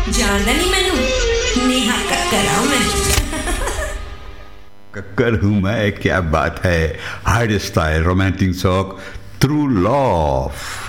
जानदा नहीं मैनू नेहा कक्कर हूं मैं। कक्कर हूं मैं, क्या बात है। Hard style romantic song through love.